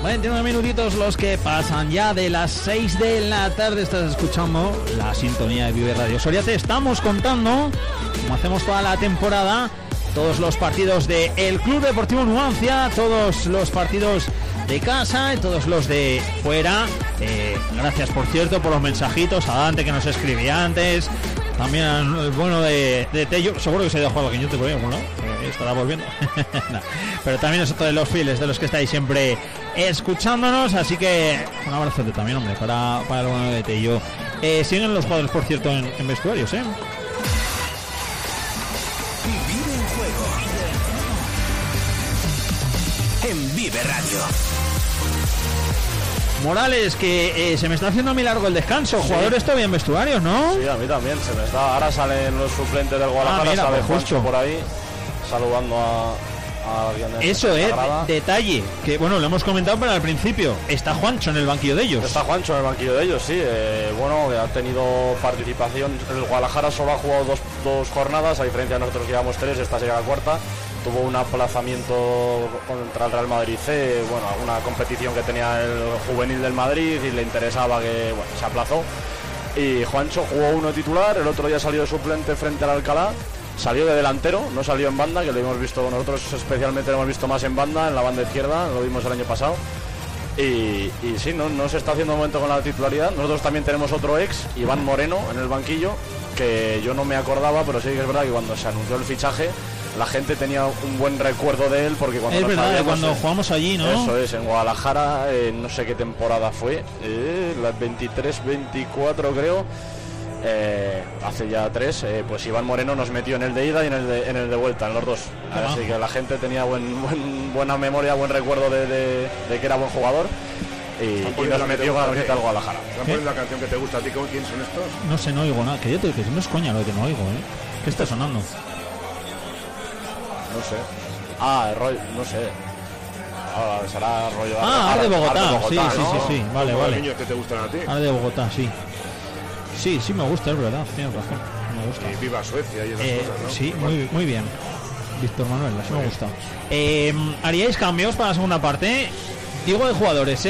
29 minutitos los que pasan ya de las 6 de la tarde. Estás escuchando la sintonía de Vive Radio Soria. Te estamos contando, como hacemos toda la temporada, todos los partidos del Club Deportivo Numancia, todos los partidos de casa y todos los de fuera. Gracias, por cierto, por los mensajitos a Dante, que nos escribía antes. También el bueno de Tello, seguro que se ha ido a jugar al Guiñote por ahí, ¿no? Estará volviendo. No. Pero también es otro de los fieles, de los que estáis siempre escuchándonos. Así que un abrazo también, hombre, para el bueno de Tello. Siguen los jugadores, por cierto, en vestuarios, Vive en juego en Vive Radio. Morales, que se me está haciendo muy largo el descanso. Sí. Jugadores todavía en vestuarios, ¿no? Sí, a mí también se me está. Ahora salen los suplentes del Guadalajara, mira, sale pues Juancho por ahí saludando a alguien de eso detalle que bueno, lo hemos comentado, pero al principio está Juancho en el banquillo de ellos. Está Juancho en el banquillo de ellos, sí. Bueno, ha tenido participación. El Guadalajara solo ha jugado dos jornadas, a diferencia de nosotros que llevamos 3, esta sería la cuarta. Tuvo un aplazamiento contra el Real Madrid C, bueno, alguna competición que tenía el juvenil del Madrid y le interesaba, que bueno, se aplazó. Y Juancho jugó uno titular, el otro día salió de suplente frente al Alcalá, salió de delantero, no salió en banda, que lo hemos visto nosotros, especialmente lo hemos visto más en banda, en la banda izquierda, lo vimos el año pasado. Y sí, no se está haciendo un momento con la titularidad. Nosotros también tenemos otro ex, Iván Moreno, en el banquillo, que yo no me acordaba, pero sí que es verdad que cuando se anunció el fichaje la gente tenía un buen recuerdo de él, porque cuando es verdad, cuando jugamos allí, ¿no? Eso es, en Guadalajara, no sé qué temporada fue, la 23-24 creo, hace ya 3, pues Iván Moreno nos metió en el de ida y en el de vuelta, en los dos. Así que la gente tenía buena memoria, buen recuerdo de que era buen jugador. Y nos metió con la camiseta al Guadalajara. ¿Están poniendo la canción que te gusta a ti? ¿Quién son estos? No sé, no oigo nada. Que yo te digo que no es coña lo que no oigo, ¿Qué está sonando? No sé. No sé. Será rollo. De Bogotá. Sí, ¿no? sí. Vale. ¿Los niños que te gustan a ti? De Bogotá, sí. Sí, me gusta, es verdad. Tienes razón. Me gusta. Y viva Suecia y esas cosas, ¿no? Sí, muy bien. Víctor Manuel, así me gusta. ¿Haríais cambios para la segunda parte? Digo de jugadores,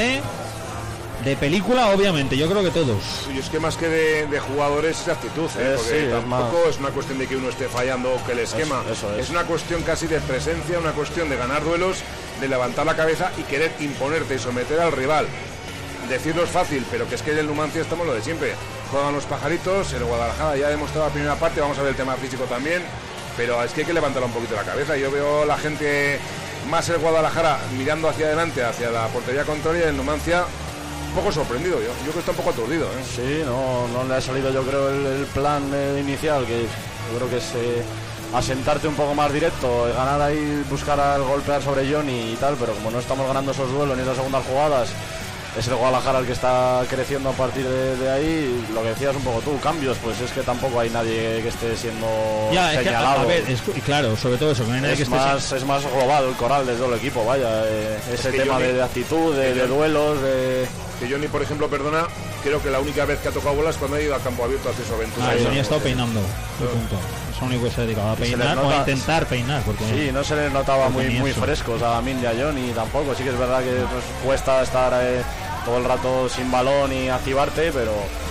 De película, obviamente, yo creo que todos. Y es que más que de jugadores es de actitud, porque sí, tampoco es una cuestión de que uno esté fallando o que le esquema. Eso es. Es una cuestión casi de presencia, una cuestión de ganar duelos, de levantar la cabeza y querer imponerte y someter al rival. Decirlo es fácil, pero que es que en el Numancia estamos lo de siempre. Juegan los pajaritos, el Guadalajara ya ha demostrado la primera parte, vamos a ver el tema físico también, pero es que hay que levantar un poquito la cabeza. Yo veo la gente, más el Guadalajara mirando hacia adelante, hacia la portería contraria, y el Numancia un poco sorprendido. Yo creo que está un poco aturdido, Sí, no le ha salido, yo creo, el plan inicial, que yo creo que es asentarte un poco más directo, ganar ahí, buscar al golpear sobre Johnny y tal, pero como no estamos ganando esos duelos ni esas segundas jugadas, es el Guadalajara el que está creciendo a partir de ahí. Lo que decías un poco tú, cambios, pues es que tampoco hay nadie que esté siendo señalado. A ver, claro, sobre todo eso, que no hay nadie que esté... Es más global el coral desde el equipo, vaya, ese tema de actitud, de duelos, Que Johnny, por ejemplo, perdona, creo que la única vez que ha tocado bolas cuando ha ido a campo abierto a hacer su aventura. Johnny ha estado peinando, punto. Es lo único que se ha dedicado a peinar o a intentar peinar. Porque sí, no se les notaba muy frescos a Min y a Johnny tampoco. Sí que es verdad que pues, cuesta estar todo el rato sin balón y activarte, pero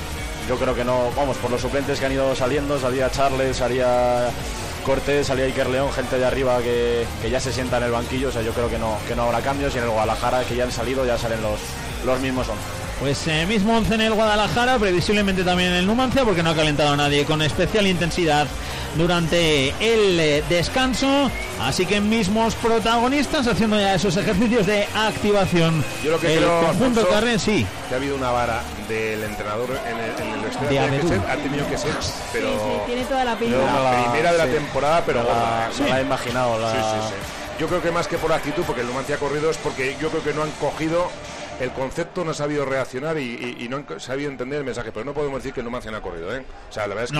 yo creo que no, vamos, por los suplentes que han ido saliendo, salía Charles, salía Cortés, salía Iker León, gente de arriba que ya se sienta en el banquillo. O sea, yo creo que no habrá cambios, y en el Guadalajara, que ya han salido, ya salen los mismos 11. Pues mismo 11 en el Guadalajara, previsiblemente también en el Numancia, porque no ha calentado a nadie con especial intensidad durante el descanso. Así que mismos protagonistas haciendo ya esos ejercicios de activación. Yo lo que el creo, conjunto Alfonso, Carren, sí. Que ha habido una vara del entrenador en el exterior, ha tenido que ser, pero sí, tiene toda la pinta. La primera de la temporada, pero me la he imaginado. Sí. Yo creo que más que por actitud, porque el Numancia ha corrido, es porque yo creo que no han cogido el concepto, no ha sabido reaccionar y no han sabido entender el mensaje, pero no podemos decir que el Numancia no ha corrido, O sea, la verdad es que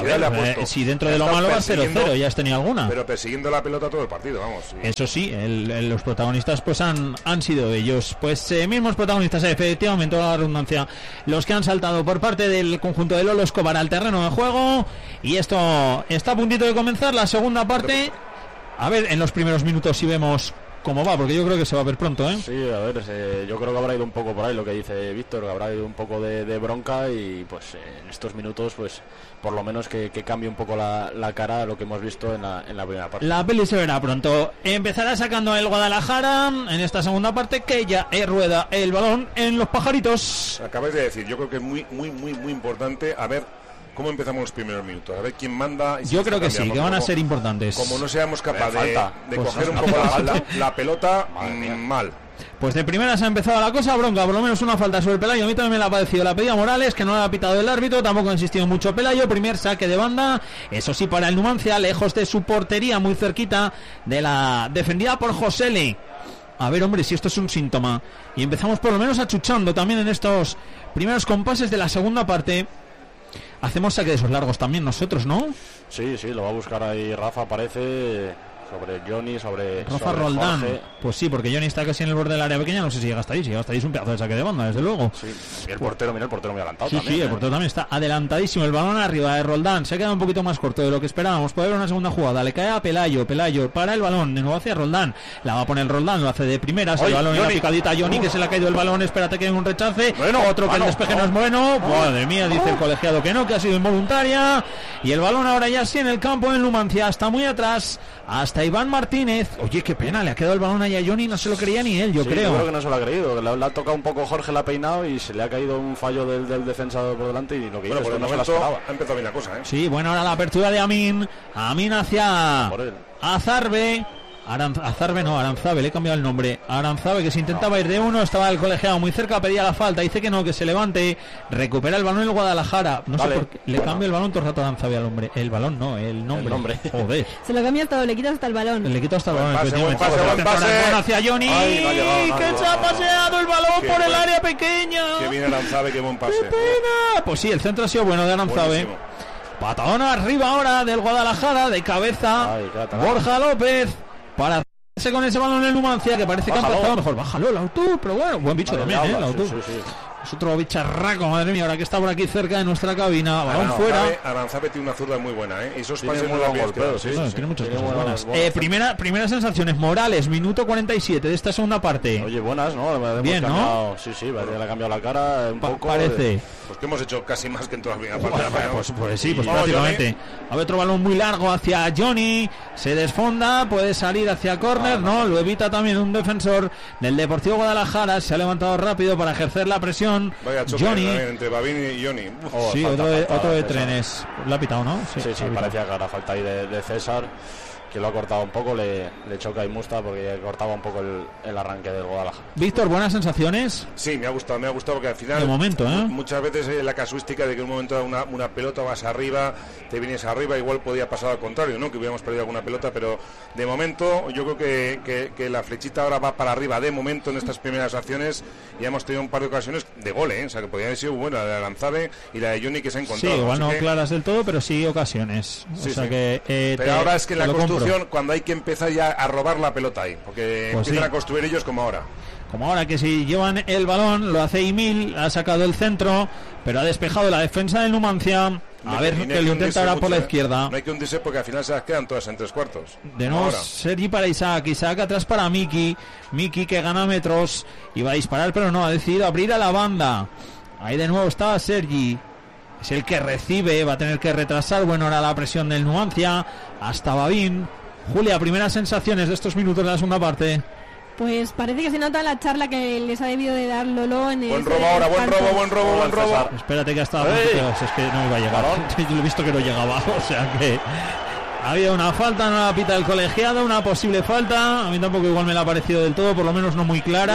si dentro de lo malo va 0-0, ya has tenido alguna. Pero persiguiendo la pelota todo el partido, vamos. Sí. Eso sí, los protagonistas pues han sido ellos. Pues mismos protagonistas, efectivamente, la redundancia, los que han saltado por parte del conjunto de Lolo Escobar al terreno de juego. Y esto está a puntito de comenzar la segunda parte. A ver, en los primeros minutos si vemos cómo va, porque yo creo que se va a ver pronto, ¿eh? Sí, a ver, yo creo que habrá ido un poco por ahí lo que dice Víctor, que habrá ido un poco de bronca y pues en estos minutos pues por lo menos que cambie un poco la cara a lo que hemos visto en la primera parte. La peli se verá pronto. Empezará sacando el Guadalajara en esta segunda parte, que ya rueda el balón en los pajaritos. Acabáis de decir, yo creo que es muy importante a ver cómo empezamos los primeros minutos, a ver quién manda. Yo creo que sí, que van a ser importantes. Como no seamos capaces de Pues coger un poco la pelota, mal. Pues de primeras ha empezado la cosa bronca, por lo menos una falta sobre el Pelayo. A mí también me la ha parecido, la pedía Morales, que no la ha pitado el árbitro, tampoco ha insistido mucho Pelayo. Primer saque de banda, eso sí, para el Numancia, lejos de su portería, muy cerquita de la defendida por Josele. A ver, hombre, si esto es un síntoma. Y empezamos por lo menos achuchando también en estos primeros compases de la segunda parte. Hacemos saque de esos largos también nosotros, ¿no? Sí, lo va a buscar ahí Rafa, parece, sobre Johnny, sobre Rafa Roldán. Jorge. Pues sí, porque Johnny está casi en el borde del área pequeña, no sé si llega hasta ahí. Si llega hasta ahí es un pedazo de saque de banda, desde luego. Sí, y el portero muy adelantado Sí, también. sí, el portero también está adelantadísimo. El balón arriba de Roldán, se ha quedado un poquito más corto de lo que esperábamos. Puede haber una segunda jugada, le cae a Pelayo para el balón, de nuevo hacia Roldán. La va a poner Roldán, lo hace de primeras. El balón en la picadita a Johnny, que se le ha caído el balón. Espérate que hay un rechace. Otro que el despeje no es bueno. Madre mía, dice el colegiado que no, que ha sido involuntaria. Y el balón ahora ya sí en el campo en Numancia, hasta muy atrás, hasta Iván Martínez. Oye, qué pena, le ha quedado el balón ahí a Johnny, no se lo creía ni él, yo creo. Yo creo que no se lo ha creído, le ha tocado un poco Jorge, la ha peinado y se le ha caído un fallo del defensa por delante y lo que hizo por no se la esperaba. Ha empezado bien la cosa, ¿eh? Sí, bueno, ahora la apertura de Amin hacia Azarbe. Aranzabe, le he cambiado el nombre. Aranzabe, que se intentaba ir de uno, estaba el colegiado muy cerca, pedía la falta, dice que no, que se levante, recupera el balón el Guadalajara. No sé por qué, le cambia el balón todo el rato a Aranzabe al hombre. El balón no, el nombre. Joder. Se lo cambia todo, le quita hasta el balón. Le quita hasta el balón. Buen pase. Hacia Johnny, que se ha paseado el balón por el área pequeña. Que viene Aranzabe, qué buen pase. ¡Qué pena! Pues sí, el centro ha sido bueno de Aranzabe. Buenísimo. Patadón arriba ahora del Guadalajara, de cabeza. Borja López para hacerse con ese balón en el Numancia, que parece que ha empezado mejor. Bájalo, Lautú, pero bueno, buen bicho también, Lautú. Sí. Es otro bicharraco, madre mía, ahora que está por aquí cerca de nuestra cabina. Balón fuera. Aranzabe tiene una zurda muy buena, ¿eh? Y esos tiene pases muy buen golpeo, tiene muchas cosas buenas. Primeras sensaciones, Morales, minuto 47 de esta segunda parte. Oye, buenas, ¿no? Bien, ¿no? Sí, le ha cambiado la cara un poco. Parece. Pues que hemos hecho casi más que en toda la primera parte. Pues sí, prácticamente. Hay otro balón muy largo hacia Johnny, se desfonda, puede salir hacia córner, no, lo evita también un defensor del Deportivo Guadalajara, se ha levantado rápido para ejercer la presión. Vaya choque Johnny entre Babín y Johnny. Sí, otro de trenes. Lo ha pitado, ¿no? Sí, parecía que era falta ahí de César, que lo ha cortado un poco, le choca a Imusta porque cortaba un poco el arranque del Guadalajara. Víctor, ¿buenas sensaciones? Sí, me ha gustado porque al final de momento, muchas veces la casuística de que en un momento una pelota vas arriba, te vienes arriba, igual podía pasar al contrario, ¿no? Que hubiéramos perdido alguna pelota, pero de momento yo creo que la flechita ahora va para arriba de momento en estas primeras acciones y hemos tenido un par de ocasiones de gol, o sea que podrían haber sido buena la de Aranzabe y la de Johnny que se ha encontrado. Sí, igual no claras del todo, pero sí ocasiones. Pero ahora es que en la construcción, cuando hay que empezar ya a robar la pelota ahí, porque empiezan a construir ellos como ahora. Como ahora, que si llevan el balón, lo hace Emil, ha sacado el centro, pero ha despejado la defensa del Numancia. A ver, que lo intenta ahora por la izquierda. No hay que hundirse porque al final se las quedan todas en tres cuartos. De nuevo Sergi para Isaac atrás para Miki que gana metros y va a disparar, pero no, ha decidido abrir a la banda. Ahí de nuevo estaba Sergi, es el que recibe, va a tener que retrasar. Bueno, ahora la presión del Numancia hasta Babín. Julia, primeras sensaciones de estos minutos de la segunda parte. Pues parece que se nota la charla que les ha debido de dar Lolo en el... Buen robo. Espérate que hasta es que no iba a llegar. Yo lo he visto que no llegaba, o sea que ha habido una falta, no la pita el colegiado, una posible falta. A mí tampoco igual me la ha parecido del todo, por lo menos no muy clara.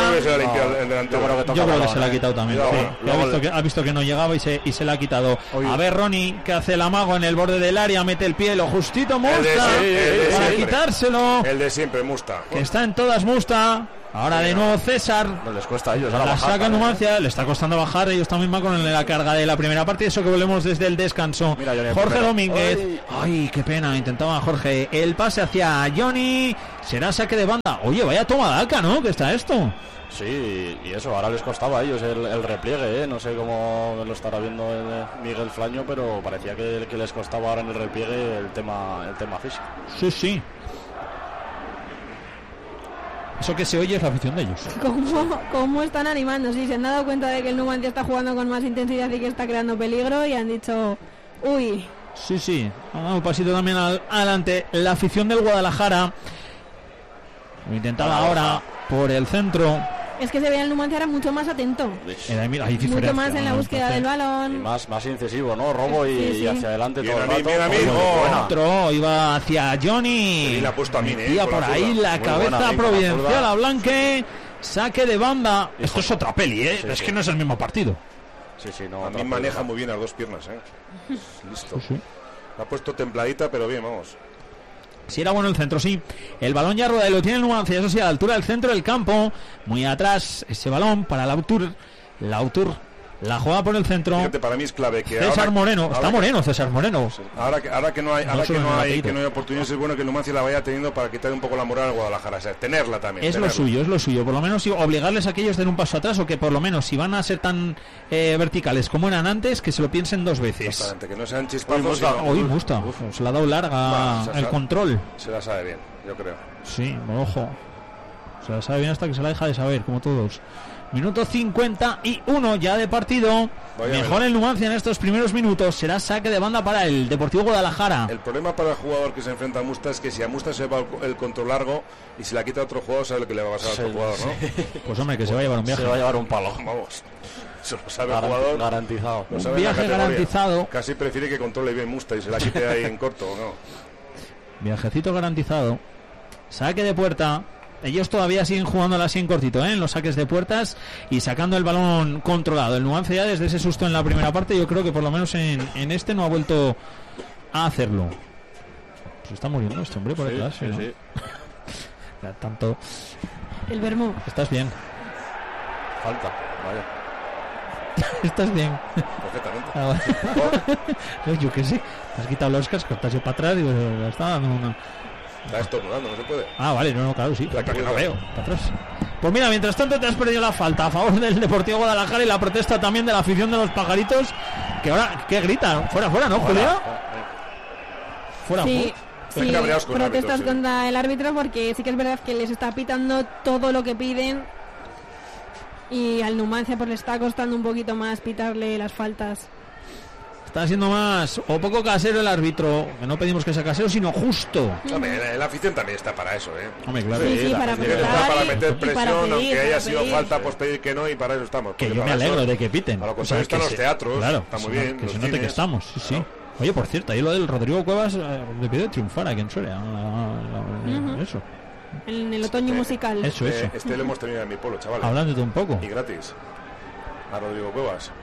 Yo creo que se la ha quitado también. Ha visto que no llegaba y se la ha quitado. A ver, Ronnie, que hace el amago en el borde del área, mete el pie, lo justito Musta para quitárselo. El de siempre, Musta. Que está en todas Musta. Ahora de nuevo César. No les cuesta a ellos. La saca Numancia, le está costando bajar. Ellos también van con la carga de la primera parte. Eso que volvemos desde el descanso. Mira, Jorge Domínguez. Ay, qué pena. Intentaba Jorge el pase hacia Johnny. Será saque de banda. Oye, vaya toma de Alca, ¿no? ¿Qué está esto? Sí, y eso, ahora les costaba a ellos el repliegue, no sé cómo lo estará viendo Miguel Flaño, pero parecía que les costaba ahora en el repliegue el tema físico. Sí. Eso que se oye es la afición de ellos. ¿Cómo están animando? Sí, se han dado cuenta de que el Numancia está jugando con más intensidad y que está creando peligro y han dicho, uy. Sí, ha dado un pasito también adelante la afición del Guadalajara. Lo intentaba ahora por el centro. Es que se ve el Numancia ahora mucho más atento. Mucho más en la búsqueda del balón. Y más incisivo, ¿no? Robo y hacia adelante todo el rato. Otro iba hacia Johnny. Y la ha puesto a mí, Metía por ahí la cabeza providencial a Blanque. Saque de banda. Esto es otra peli, ¿eh? Es que no es el mismo partido. Sí, no. A mí maneja muy bien las dos piernas, ¿eh? Listo. Sí. La ha puesto templadita, pero bien, vamos. Si era bueno el centro, sí. El balón ya rueda y lo tiene el Numancia, eso sí, a la altura del centro del campo. Muy atrás ese balón para Lautur. La juega por el centro. Fíjate, para mí es clave que César Moreno. Está Moreno, César Moreno. Ahora que no hay oportunidades, es bueno que el Numancia la vaya teniendo para quitar un poco la moral al Guadalajara. O sea, tenerla también. Es lo suyo. Por lo menos obligarles a que ellos den un paso atrás, o que por lo menos, si van a ser tan verticales como eran antes, que se lo piensen dos veces. Exactamente, que no sean chispazos. Hoy Musta. Se la ha dado larga el control. Se la sabe bien, yo creo. Sí, ojo. Se la sabe bien hasta que se la deja de saber, como todos. Minuto 51 ya de partido. Mejor el Numancia en estos primeros minutos. Será saque de banda para el Deportivo Guadalajara. El problema para el jugador que se enfrenta a Musta es que si a Musta se va el control largo y si la quita a otro jugador, sabe lo que le va a pasar a otro jugador, ¿no? Pues hombre, que se va a llevar un viaje. Se va a llevar un palo. Vamos. Eso lo sabe el jugador. Garantizado. Un viaje garantizado. Casi prefiere que controle bien Musta y se la quite ahí en corto, ¿no? Viajecito garantizado. Saque de puerta. Ellos todavía siguen jugándola así en cortito, en los saques de puertas y sacando el balón controlado. El Numancia ya desde ese susto en la primera parte, yo creo que por lo menos en este no ha vuelto a hacerlo. Se está muriendo este hombre por detrás. Sí. Ya, tanto. El Bermú. ¿Estás bien? Falta, vaya. ¿Estás bien? Perfectamente. No, yo qué sé. Te has quitado los cascos, te has ido para atrás y me está dando una... Está estornudando, no se puede. Ah, vale, no, claro, sí. Claro que no veo. Para atrás. Pues mira, mientras tanto te has perdido la falta a favor del Deportivo Guadalajara y la protesta también de la afición de los pajaritos, que ahora, ¿qué gritan? Fuera, ¿no, Julia? Fuera. Sí, protestas contra el árbitro porque sí que es verdad que les está pitando todo lo que piden y al Numancia pues le está costando un poquito más pitarle las faltas. Está siendo más o poco casero el árbitro, que no pedimos que sea casero, sino justo. Hombre, la afición también está para eso, ¿eh? Hombre, claro. Sí, para meter presión, para pedir, aunque haya sido pedir. falta, pues pedir que no, y para eso estamos. Que yo me alegro de que piten. A lo contrario están los teatros, claro, está muy bien. Que se note que estamos, sí. No. Oye, por cierto, ahí lo del Rodrigo Cuevas le pide triunfar a quien suele. Eso. En el otoño musical. Eso. Este lo hemos tenido en mi pueblo, chavales. Hablándote un poco. Y gratis. A Rodrigo Cuevas.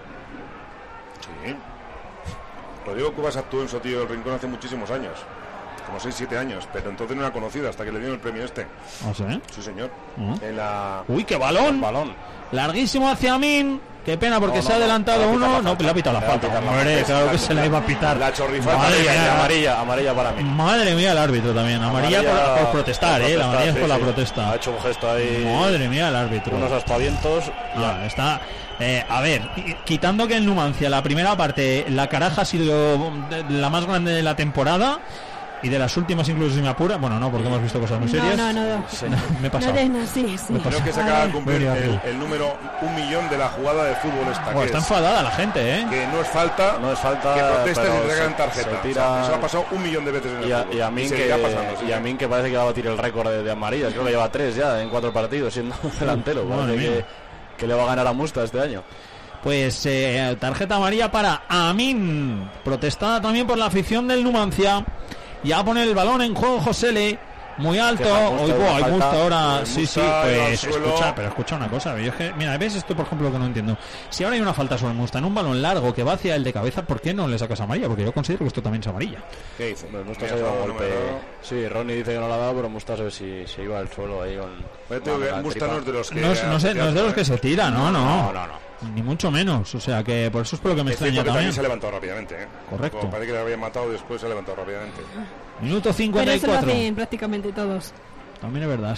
Sí. Rodrigo Cuevas actuó en Sotillo del Rincón hace muchísimos años, como 6-7 años, pero entonces no era conocido hasta que le dieron el premio este. ¿Ah, sí? Sí, señor. En la... ¡Uy, qué balón! Larguísimo hacia Min. Qué pena porque se ha adelantado uno. No, le ha pitado la falta. Claro que se le iba a pitar. La chorrifalta. Amarilla para mí. Madre mía, el árbitro también. Amarilla por protestar, la amarilla es por la protesta. Ha hecho un gesto ahí. Madre mía, el árbitro. Unos aspavientos. Está... a ver, quitando que en Numancia la primera parte la caraja ha sido la más grande de la temporada y de las últimas incluso si me apura, bueno no porque hemos visto cosas muy serias. No. Sí, me he pasado. Sí. Creo que se acaba de cumplir el número 1.000.000 de la jugada de fútbol esta. Está enfadada la gente, que no es falta, que protestes y te regalan tarjeta. Eso ha pasado 1.000.000 de veces en el fútbol. Y a mí que parece que va a batir el récord de amarillas, creo que lleva 3 ya en 4 partidos siendo delantero. Que le va a ganar a Musta este año. Pues tarjeta amarilla para Amin, protestada también por la afición del Numancia. Ya pone el balón en juego Josele, muy alto. Hay Musta ahora. Sí, pues escucha una cosa. Mira, ves esto por ejemplo que no entiendo. Si ahora hay una falta sobre Musta en un balón largo que va hacia el de cabeza, ¿por qué no le sacas amarilla? Porque yo considero que esto también es amarilla. ¿Qué dice? Musta se ha llevado un golpe. Sí, Ronnie dice que no la ha dado, pero Musta se ve si se iba al suelo ahí con... Musta no es de los que... No es de los que se tira, no. Ni mucho menos, o sea que por eso es por lo que me extraña también. Se ha levantado rápidamente, Correcto. Como parece que le habían matado, después se ha levantado rápidamente. Minuto 54. Pero eso lo hacen prácticamente todos. También es verdad,